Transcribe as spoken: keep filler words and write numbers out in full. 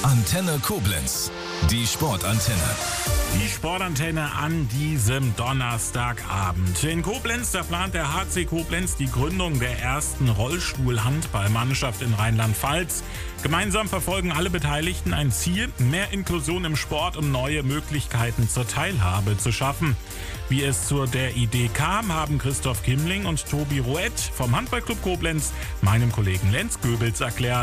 Antenne Koblenz, die Sportantenne. Die Sportantenne an diesem Donnerstagabend. In Koblenz, da plant der H C Koblenz die Gründung der ersten Rollstuhl-Handballmannschaft in Rheinland-Pfalz. Gemeinsam verfolgen alle Beteiligten ein Ziel, mehr Inklusion im Sport, um neue Möglichkeiten zur Teilhabe zu schaffen. Wie es zu der Idee kam, haben Christoph Kimmling und Tobi Rouet vom Handballclub Koblenz meinem Kollegen Lenz Goebels erklärt.